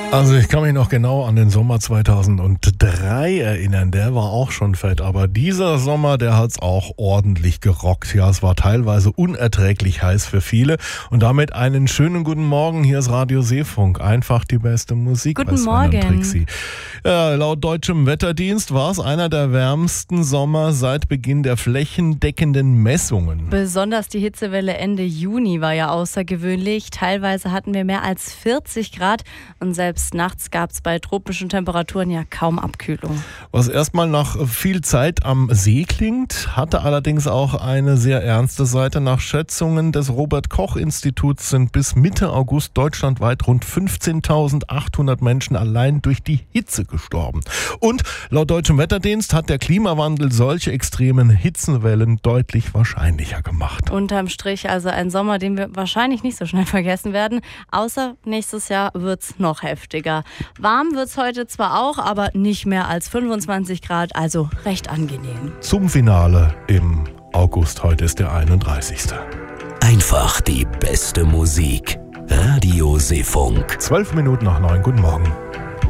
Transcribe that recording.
Also ich kann mich noch genau an den Sommer 2003 erinnern, der war auch schon fett, aber dieser Sommer, der hat's auch ordentlich gerockt. Ja, es war teilweise unerträglich heiß für viele und damit einen schönen guten Morgen, hier ist Radio Seefunk, einfach die beste Musik. Guten Morgen. Ja, laut deutschem Wetterdienst war es einer der wärmsten Sommer seit Beginn der flächendeckenden Messungen. Besonders die Hitzewelle Ende Juni war ja außergewöhnlich. Teilweise hatten wir mehr als 40 Grad und selbst nachts gab es bei tropischen Temperaturen ja kaum Abkühlung. Was erstmal nach viel Zeit am See klingt, hatte allerdings auch eine sehr ernste Seite. Nach Schätzungen des Robert-Koch-Instituts sind bis Mitte August deutschlandweit rund 15.800 Menschen allein durch die Hitze gestorben. Und laut deutschem Wetterdienst hat der Klimawandel solche extremen Hitzewellen deutlich wahrscheinlicher gemacht. Unterm Strich also ein Sommer, den wir wahrscheinlich nicht so schnell vergessen werden, außer nächstes Jahr wird es noch heftiger. Warm wird es heute zwar auch, aber nicht mehr als 25 Grad, also recht angenehm. Zum Finale im August, heute ist der 31. Einfach die beste Musik. Radio Seefunk. 12 Minuten nach 9, guten Morgen.